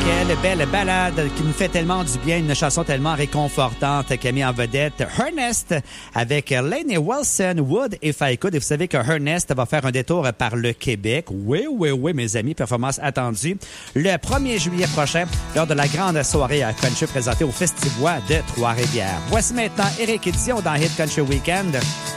Quelle belle balade qui nous fait tellement du bien, une chanson tellement réconfortante qui a mis en vedette Ernest avec Lainey Wilson, Wood et If I Could. Et vous savez que Ernest va faire un détour par le Québec. Oui, mes amis, performance attendue. Le 1er juillet prochain, lors de la grande soirée à country présentée au Festivois de Trois-Rivières. Voici maintenant Éric et Dion dans Hit Country Weekend.